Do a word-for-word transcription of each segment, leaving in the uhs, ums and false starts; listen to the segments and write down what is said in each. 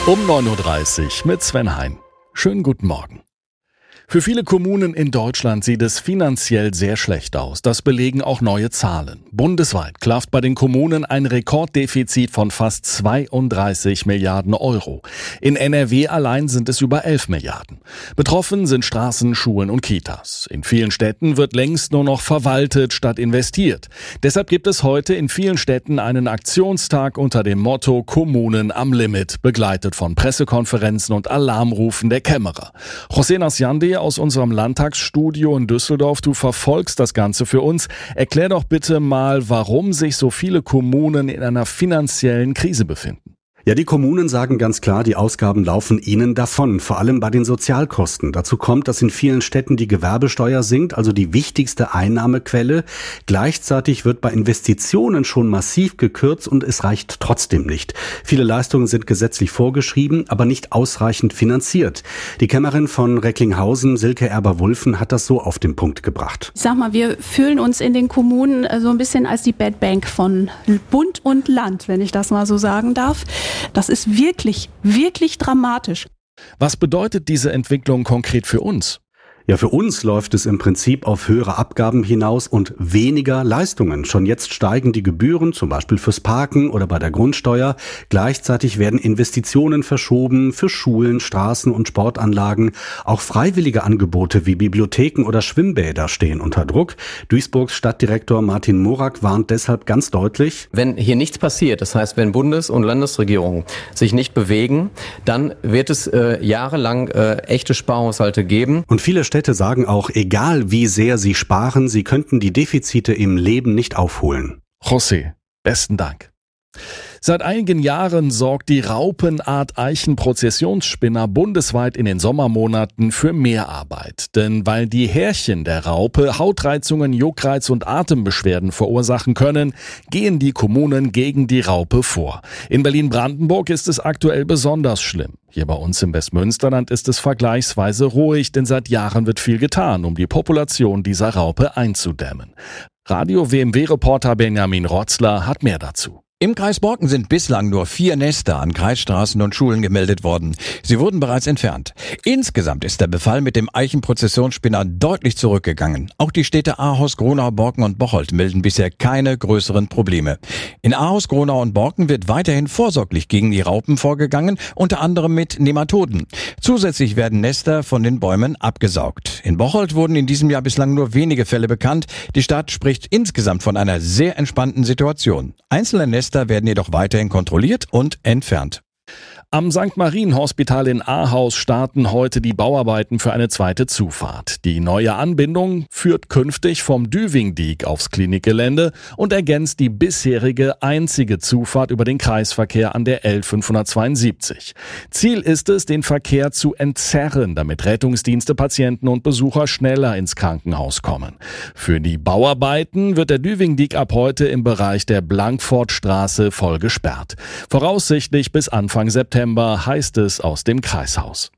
Um neun Uhr dreißig mit Sven Hein. Schönen guten Morgen. Für viele Kommunen in Deutschland sieht es finanziell sehr schlecht aus. Das belegen auch neue Zahlen. Bundesweit klafft bei den Kommunen ein Rekorddefizit von fast zweiunddreißig Milliarden Euro. In N R W allein sind es über elf Milliarden. Betroffen sind Straßen, Schulen und Kitas. In vielen Städten wird längst nur noch verwaltet statt investiert. Deshalb gibt es heute in vielen Städten einen Aktionstag unter dem Motto Kommunen am Limit, begleitet von Pressekonferenzen und Alarmrufen der Kämmerer. José Nasciandi aus unserem Landtagsstudio in Düsseldorf, du verfolgst das Ganze für uns. Erklär doch bitte mal, warum sich so viele Kommunen in einer finanziellen Krise befinden. Ja, die Kommunen sagen ganz klar, die Ausgaben laufen ihnen davon, vor allem bei den Sozialkosten. Dazu kommt, dass in vielen Städten die Gewerbesteuer sinkt, also die wichtigste Einnahmequelle. Gleichzeitig wird bei Investitionen schon massiv gekürzt und es reicht trotzdem nicht. Viele Leistungen sind gesetzlich vorgeschrieben, aber nicht ausreichend finanziert. Die Kämmerin von Recklinghausen, Silke Erber-Wulffen, hat das so auf den Punkt gebracht. Ich sag mal, wir fühlen uns in den Kommunen so ein bisschen als die Bad Bank von Bund und Land, wenn ich das mal so sagen darf. Das ist wirklich, wirklich dramatisch. Was bedeutet diese Entwicklung konkret für uns? Ja, für uns läuft es im Prinzip auf höhere Abgaben hinaus und weniger Leistungen. Schon jetzt steigen die Gebühren, zum Beispiel fürs Parken oder bei der Grundsteuer. Gleichzeitig werden Investitionen verschoben für Schulen, Straßen und Sportanlagen. Auch freiwillige Angebote wie Bibliotheken oder Schwimmbäder stehen unter Druck. Duisburgs Stadtdirektor Martin Morak warnt deshalb ganz deutlich: Wenn hier nichts passiert, das heißt, wenn Bundes- und Landesregierungen sich nicht bewegen, dann wird es äh, jahrelang äh, echte Sparhaushalte geben. Und viele Städte sagen auch, egal wie sehr sie sparen, sie könnten die Defizite im Leben nicht aufholen. José, besten Dank. Seit einigen Jahren sorgt die Raupenart Eichenprozessionsspinner bundesweit in den Sommermonaten für Mehrarbeit. Denn weil die Härchen der Raupe Hautreizungen, Juckreiz und Atembeschwerden verursachen können, gehen die Kommunen gegen die Raupe vor. In Berlin-Brandenburg ist es aktuell besonders schlimm. Hier bei uns im Westmünsterland ist es vergleichsweise ruhig, denn seit Jahren wird viel getan, um die Population dieser Raupe einzudämmen. Radio-W M W-Reporter Benjamin Rotzler hat mehr dazu. Im Kreis Borken sind bislang nur vier Nester an Kreisstraßen und Schulen gemeldet worden. Sie wurden bereits entfernt. Insgesamt ist der Befall mit dem Eichenprozessionsspinner deutlich zurückgegangen. Auch die Städte Ahaus, Gronau, Borken und Bocholt melden bisher keine größeren Probleme. In Ahaus, Gronau und Borken wird weiterhin vorsorglich gegen die Raupen vorgegangen, unter anderem mit Nematoden. Zusätzlich werden Nester von den Bäumen abgesaugt. In Bocholt wurden in diesem Jahr bislang nur wenige Fälle bekannt. Die Stadt spricht insgesamt von einer sehr entspannten Situation. Einzelne Nester werden jedoch weiterhin kontrolliert und entfernt. Am Sankt Marien-Hospital in Ahaus starten heute die Bauarbeiten für eine zweite Zufahrt. Die neue Anbindung führt künftig vom Düvingdiek aufs Klinikgelände und ergänzt die bisherige einzige Zufahrt über den Kreisverkehr an der L fünfhundertzweiundsiebzig. Ziel ist es, den Verkehr zu entzerren, damit Rettungsdienste, Patienten und Besucher schneller ins Krankenhaus kommen. Für die Bauarbeiten wird der Düvingdiek ab heute im Bereich der Blankfortstraße voll gesperrt. Voraussichtlich bis Anfang September heißt es aus dem Kreishaus.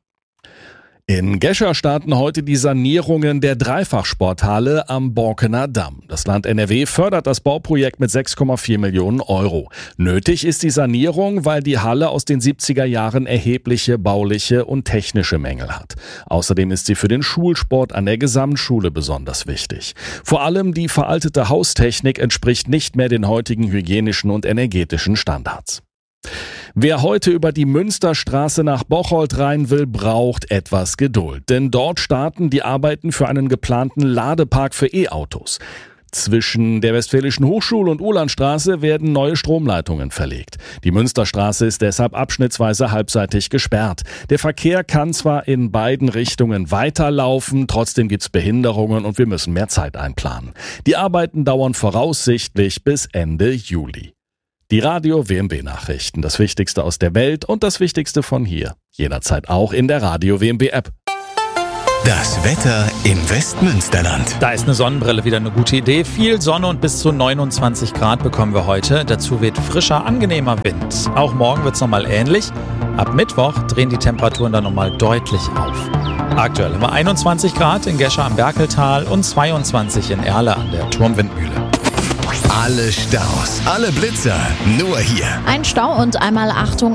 In Gescher starten heute die Sanierungen der Dreifachsporthalle am Borkener Damm. Das Land N R W fördert das Bauprojekt mit sechs Komma vier Millionen Euro. Nötig ist die Sanierung, weil die Halle aus den siebziger Jahren erhebliche bauliche und technische Mängel hat. Außerdem ist sie für den Schulsport an der Gesamtschule besonders wichtig. Vor allem die veraltete Haustechnik entspricht nicht mehr den heutigen hygienischen und energetischen Standards. Wer heute über die Münsterstraße nach Bocholt rein will, braucht etwas Geduld. Denn dort starten die Arbeiten für einen geplanten Ladepark für E-Autos. Zwischen der Westfälischen Hochschule und Uhlandstraße werden neue Stromleitungen verlegt. Die Münsterstraße ist deshalb abschnittsweise halbseitig gesperrt. Der Verkehr kann zwar in beiden Richtungen weiterlaufen, trotzdem gibt's Behinderungen und wir müssen mehr Zeit einplanen. Die Arbeiten dauern voraussichtlich bis Ende Juli. Die Radio-W M W-Nachrichten, das Wichtigste aus der Welt und das Wichtigste von hier. Jederzeit auch in der Radio-W M W-App. Das Wetter im Westmünsterland. Da ist eine Sonnenbrille wieder eine gute Idee. Viel Sonne und bis zu neunundzwanzig Grad bekommen wir heute. Dazu weht frischer, angenehmer Wind. Auch morgen wird es nochmal ähnlich. Ab Mittwoch drehen die Temperaturen dann nochmal deutlich auf. Aktuell haben wir einundzwanzig Grad in Gescher am Berkeltal und zweiundzwanzig in Erle an der Turmwindmühle. Alle Staus, alle Blitzer, nur hier. Ein Stau und einmal Achtung